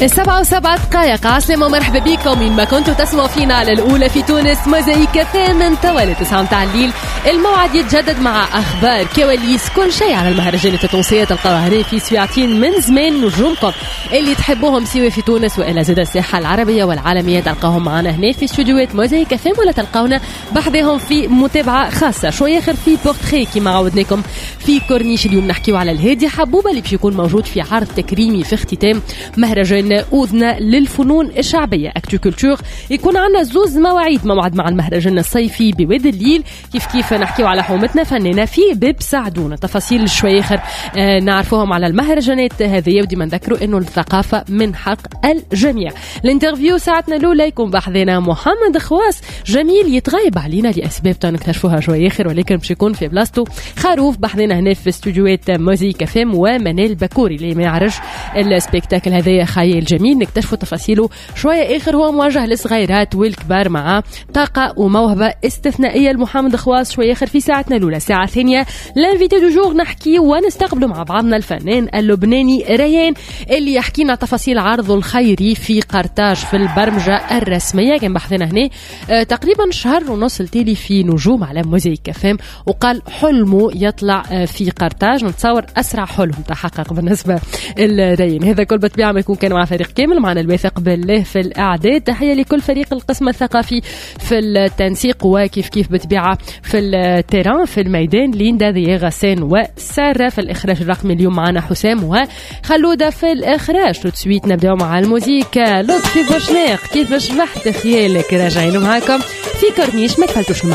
7:07 عسلامة ومرحبا بكم من ما كنتوا تسمعوا فينا على الأولى في تونس موزايك من طوال 9 متاع الليل. الموعد يتجدد مع أخبار كواليس كل شيء على المهرجانات التونسية. تلقاوها هنا في سويعتين من زمان. نجومكم اللي تحبوهم سوا في تونس وإلى زاد الساحة العربية والعالمية تلقاهم معنا هنا في استوديوهات موزايك ولا تلقاونا بحذاهم في متابعة خاصة. شوية آخر في بورتري كما عودناكم في كورنيش. اليوم نحكيو على الهادي حبوبة اللي باش يكون موجود في عرض تكريمي في اختتام مهرجان أذنة للفنون الشعبية أكتو كولتور. يكون عنا زوز مواعيد، موعد مع المهرجان الصيفي بواد الليل، كيف نحكيو على حومتنا فنانة في باب سعدون. تفاصيل شوي آخر نعرفوهم على المهرجانات هذه، وديما نذكروا إنه الثقافة من حق الجميع. الانترفيو ساعتنا الأولى يكون بحذنا محمد خواس جميل يتغيب علينا لأسباب تنكتشفوها شوي آخر، ولكن باش يكون في بلاصتو خروف بحذنا هنا في استوديوهات موزيك فيم. ومنال بكوري اللي ما يعرفش السبيكتاكل هذايا خيال جميل نكتشفوا تفاصيله شوية آخر. هو موجه للصغيرات والكبار مع طاقة وموهبة استثنائية. المحمد خواص شوية آخر في ساعتنا الأولى. الساعة الثانية لانفيتي دو جور نحكي ونستقبلوا مع بعضنا الفنان اللبناني ريان اللي يحكينا تفاصيل عرضه الخيري في قرطاج في البرمجة الرسمية. كان بحثنا هنا تقريبا شهر ونص التالي في نجوم على موزايك فام، وقال حلمه يطلع في قرطاج. نتصور أسرع حلم تحقق بالنسبة لريان. هذا كل بطبيعة ما يكون كان مع فريق كامل معنا الواثق بالله في الإعداد. تحية لكل فريق القسم الثقافي في التنسيق وكيف بطبيعة في التيران في الميدان. ليندا ذي غسان وسارة في الإخراج الرقمي. اليوم معنا حسام وخلودة في الإخراج. تسويت نبدأ مع الموسيقى. لطفي بوشناق كيف شبحت خيالك راجعين معاكم في كورنيش ما تفلتوش.